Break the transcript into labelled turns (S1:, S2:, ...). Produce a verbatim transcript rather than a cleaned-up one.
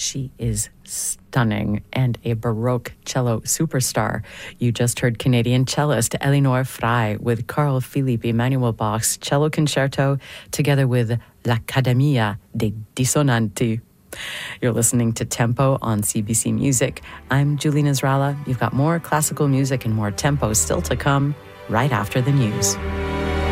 S1: She is stunning and a Baroque cello superstar. You just heard Canadian cellist Elinor Frey with Carl Philipp Emanuel Bach's Cello Concerto together with L'Accademia dei Dissonanti. You're listening to Tempo on C B C Music. I'm Julie Nasrallah. You've got more classical music and more tempo still to come right after the news.